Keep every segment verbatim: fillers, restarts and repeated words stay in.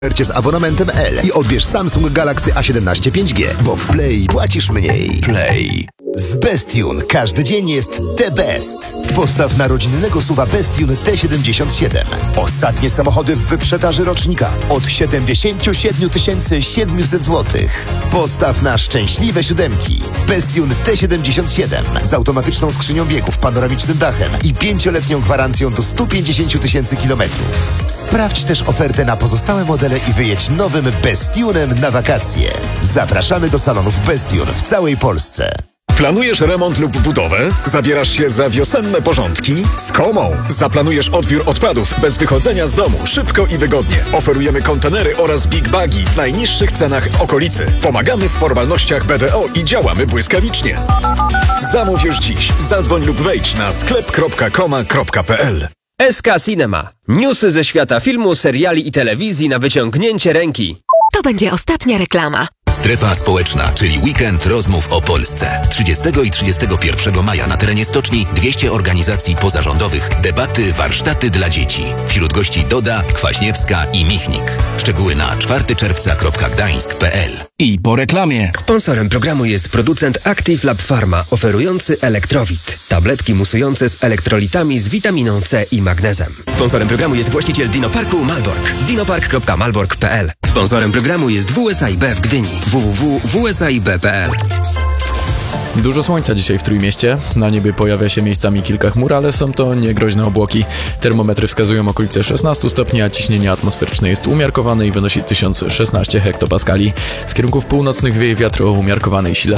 z abonamentem L i odbierz Samsung Galaxy A siedemnaście pięć G, bo w Play płacisz mniej. Play. Z Bestune każdy dzień jest the best. Postaw na rodzinnego SUV-a Bestune T siedemdziesiąt siedem. Ostatnie samochody w wyprzedaży rocznika od siedemdziesiąt siedem tysięcy siedemset złotych. Postaw na szczęśliwe siódemki. Bestune T siedemdziesiąt siedem z automatyczną skrzynią biegów, panoramicznym dachem i pięcioletnią gwarancją do stu pięćdziesięciu tysięcy kilometrów. Sprawdź też ofertę na pozostałe modele i wyjedź nowym Bestunem na wakacje. Zapraszamy do salonów Bestune w całej Polsce. Planujesz remont lub budowę? Zabierasz się za wiosenne porządki? Z Komą. Zaplanujesz odbiór odpadów bez wychodzenia z domu, szybko i wygodnie. Oferujemy kontenery oraz big bagi w najniższych cenach w okolicy. Pomagamy w formalnościach B D O i działamy błyskawicznie. Zamów już dziś. Zadzwoń lub wejdź na sklep kropka koma kropka pe el. S K Cinema. Newsy ze świata filmu, seriali i telewizji na wyciągnięcie ręki. To będzie ostatnia reklama. Strefa społeczna, czyli weekend rozmów o Polsce. trzydziestego i trzydziestego pierwszego maja na terenie stoczni dwieście organizacji pozarządowych, debaty, warsztaty dla dzieci. Wśród gości Doda, Kwaśniewska i Michnik. Szczegóły na czwartego czerwca kropka gdańsk kropka pe el. I po reklamie. Sponsorem programu jest producent Active Lab Pharma, oferujący Elektrowit. Tabletki musujące z elektrolitami z witaminą C i magnezem. Sponsorem programu jest właściciel Dinoparku Malbork. dinopark kropka malbork kropka pe el. Sponsorem programu jest W S I B w Gdyni. w w w kropka w s i b kropka pe el. Dużo słońca dzisiaj w Trójmieście. Na niebie pojawia się miejscami kilka chmur, ale są to niegroźne obłoki. Termometry wskazują okolice szesnaście stopni, a ciśnienie atmosferyczne jest umiarkowane i wynosi tysiąc szesnaście hektopaskali. Z kierunków północnych wieje wiatr o umiarkowanej sile.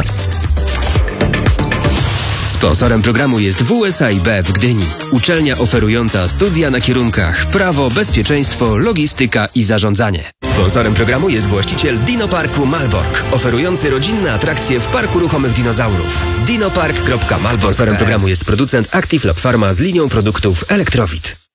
Sponsorem programu jest W S I B w Gdyni. Uczelnia oferująca studia na kierunkach prawo, bezpieczeństwo, logistyka i zarządzanie. Sponsorem programu jest właściciel Dinoparku Malbork, oferujący rodzinne atrakcje w Parku Ruchomych Dinozaurów. dinopark kropka malbork kropka pe el. Sponsorem programu jest producent Active Lab Pharma z linią produktów Elektrowit.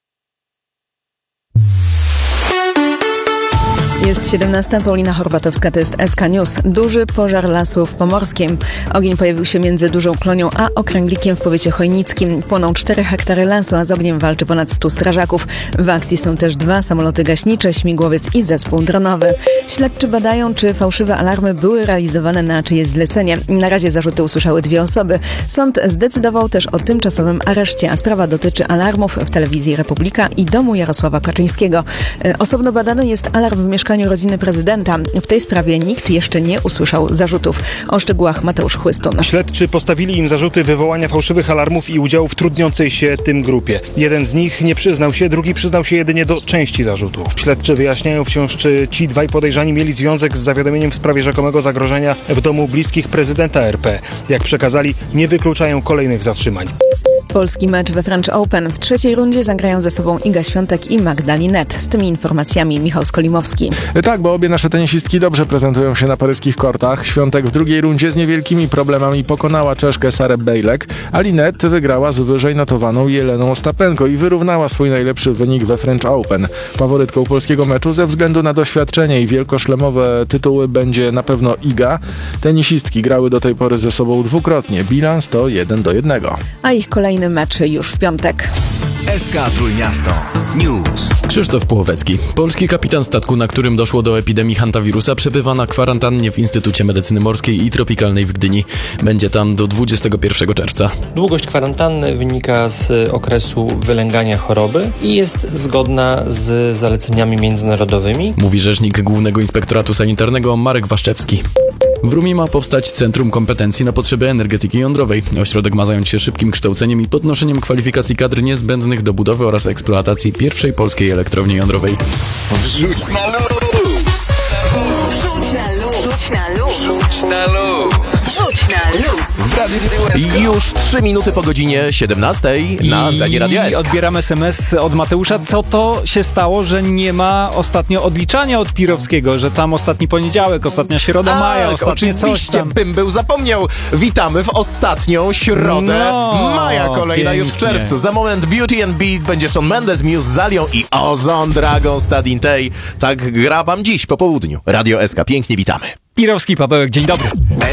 Jest siedemnasta, Paulina Horbatowska, to jest S K News. Duży pożar lasu w Pomorskiem. Ogień pojawił się między Dużą Klonią a Okręglikiem w powiecie chojnickim. Płoną cztery hektary lasu, a z ogniem walczy ponad stu strażaków. W akcji są też dwa samoloty gaśnicze, śmigłowiec i zespół dronowy. Śledczy badają, czy fałszywe alarmy były realizowane na czyjeś zlecenie. Na razie zarzuty usłyszały dwie osoby. Sąd zdecydował też o tymczasowym areszcie, a sprawa dotyczy alarmów w telewizji Republika i domu Jarosława Kaczyńskiego. Osobno badany jest alarm w mieszkaniu rodziny prezydenta. W tej sprawie nikt jeszcze nie usłyszał zarzutów. O szczegółach Mateusz Chłystun. Śledczy postawili im zarzuty wywołania fałszywych alarmów i udziału w trudniącej się tym grupie. Jeden z nich nie przyznał się, drugi przyznał się jedynie do części zarzutów. Śledczy wyjaśniają wciąż, czy ci dwaj podejrzani mieli związek z zawiadomieniem w sprawie rzekomego zagrożenia w domu bliskich prezydenta R P. Jak przekazali, nie wykluczają kolejnych zatrzymań. Polski mecz we French Open. W trzeciej rundzie zagrają ze sobą Iga Świątek i Magda Linette. Z tymi informacjami Michał Skolimowski. Tak, bo obie nasze tenisistki dobrze prezentują się na paryskich kortach. Świątek w drugiej rundzie z niewielkimi problemami pokonała Czeszkę Sarę Bejlek, a Linette wygrała z wyżej notowaną Jeleną Ostapenko i wyrównała swój najlepszy wynik we French Open. Faworytką polskiego meczu ze względu na doświadczenie i wielkoszlemowe tytuły będzie na pewno Iga. Tenisistki grały do tej pory ze sobą dwukrotnie. Bilans to jeden do jednego. A ich kolejny mecz już w piątek. S K Trójmiasto News. Krzysztof Pułowecki. Polski kapitan statku, na którym doszło do epidemii hantawirusa, przebywa na kwarantannie w Instytucie Medycyny Morskiej i Tropikalnej w Gdyni. Będzie tam do dwudziestego pierwszego czerwca. Długość kwarantanny wynika z okresu wylęgania choroby i jest zgodna z zaleceniami międzynarodowymi. Mówi rzecznik Głównego Inspektoratu Sanitarnego Marek Waszczewski. W Rumi ma powstać Centrum Kompetencji na potrzeby energetyki jądrowej. Ośrodek ma zająć się szybkim kształceniem i podnoszeniem kwalifikacji kadr niezbędnych do budowy oraz eksploatacji pierwszej polskiej elektrowni jądrowej. Wrzuć na luz! Rzuć na luz! Rzuć na luz! Rzuć na luz! Rzuć na luz! I już trzy minuty po godzinie siedemnastej na antenie Radia S K. I odbieramy S M S od Mateusza. Co to się stało, że nie ma ostatnio odliczania od Pirowskiego, że tam ostatni poniedziałek, ostatnia środa tak, maja, ostatnie coś tam. bym był zapomniał. Witamy w ostatnią środę no, maja, kolejna pięknie. już w czerwcu. Za moment Beauty and Beat, będzie Shawn Mendes, Muse z Zalią i Ozon Dragon Stadin Tej. Tak gra wam dziś po południu. Radio S K, pięknie witamy. Pirowski, Pawełek, dzień dobry.